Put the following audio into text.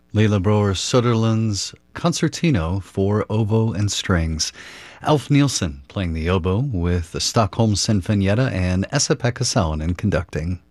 Leila Broer Soderlund's Concertino for Oboe and Strings. Alf Nielsen playing the oboe with the Stockholm Sinfonietta and Esa-Pekka Salonen conducting.